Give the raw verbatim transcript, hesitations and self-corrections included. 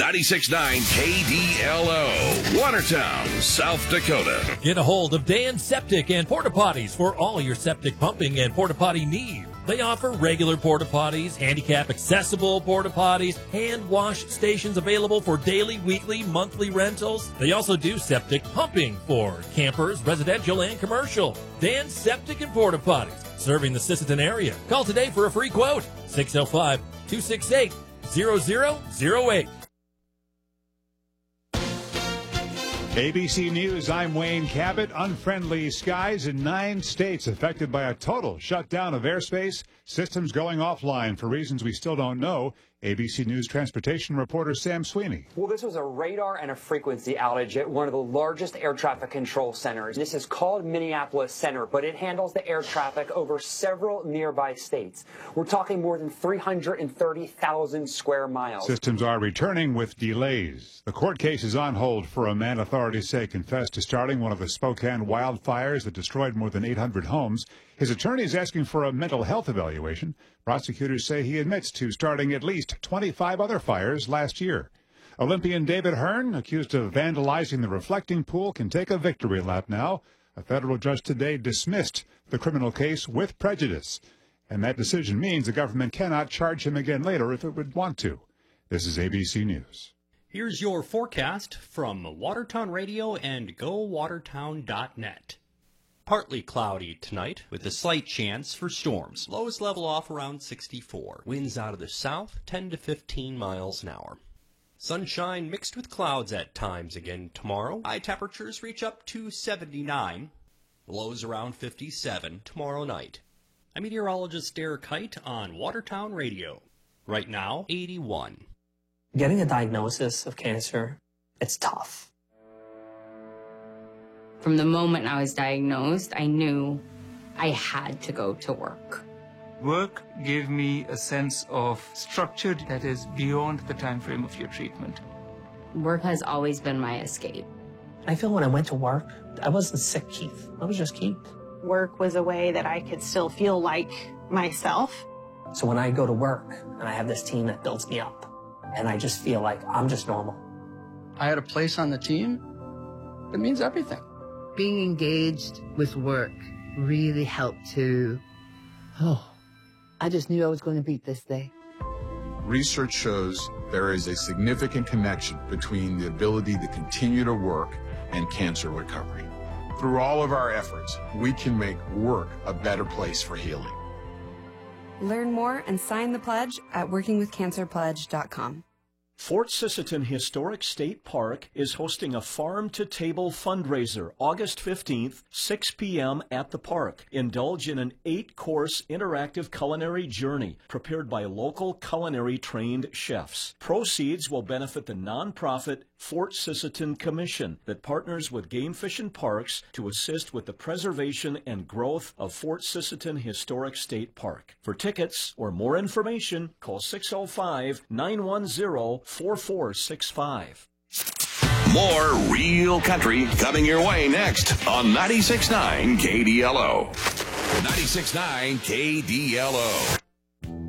ninety-six point nine K D L O, Watertown, South Dakota. Get a hold of Dan Septic and Porta Potties for all your septic pumping and porta potty needs. They offer regular porta potties, handicap accessible porta potties, hand wash stations available for daily, weekly, monthly rentals. They also do septic pumping for campers, residential, and commercial. Dan Septic and Porta Potties, serving the Sisseton area. Call today for a free quote, six oh five, two six eight, zero zero zero eight. A B C News, I'm Wayne Cabot. Unfriendly skies in nine states affected by a total shutdown of airspace. Systems going offline for reasons we still don't know. A B C News transportation reporter Sam Sweeney. Well, this was a radar and a frequency outage at one of the largest air traffic control centers. This is called Minneapolis Center, but it handles the air traffic over several nearby states. We're talking more than three hundred thirty thousand square miles. Systems are returning with delays. The court case is on hold for a man authorities say confessed to starting one of the Spokane wildfires that destroyed more than eight hundred homes. His attorney is asking for a mental health evaluation. Prosecutors say he admits to starting at least twenty-five other fires last year. Olympian David Hearn, accused of vandalizing the reflecting pool, can take a victory lap now. A federal judge today dismissed the criminal case with prejudice. And that decision means the government cannot charge him again later if it would want to. This is A B C News. Here's your forecast from Watertown Radio and go watertown dot net. Partly cloudy tonight with a slight chance for storms. Lows level off around sixty-four. Winds out of the south, ten to fifteen miles an hour. Sunshine mixed with clouds at times again tomorrow. High temperatures reach up to seventy-nine. Lows around fifty-seven tomorrow night. I'm meteorologist Derek Height on Watertown Radio. Right now, eighty-one. Getting a diagnosis of cancer, it's tough. From the moment I was diagnosed, I knew I had to go to work. Work gave me a sense of structure that is beyond the time frame of your treatment. Work has always been my escape. I feel when I went to work, I wasn't sick Keith. I was just Keith. Work was a way that I could still feel like myself. So when I go to work and I have this team that builds me up, and I just feel like I'm just normal. I had a place on the team. It means everything. Being engaged with work really helped to, oh, I just knew I was going to beat this day. Research shows there is a significant connection between the ability to continue to work and cancer recovery. Through all of our efforts, we can make work a better place for healing. Learn more and sign the pledge at working with cancer pledge dot com. Fort Sisseton Historic State Park is hosting a Farm to Table fundraiser August fifteenth, six p.m. at the park. Indulge in an eight-course interactive culinary journey prepared by local culinary trained chefs. Proceeds will benefit the nonprofit Fort Sisseton Commission that partners with Game Fish and Parks to assist with the preservation and growth of Fort Sisseton Historic State Park. For tickets or more information, call six oh five, nine one zero, four four six five. More real country coming your way next on ninety-six point nine K D L O. ninety-six point nine K D L O.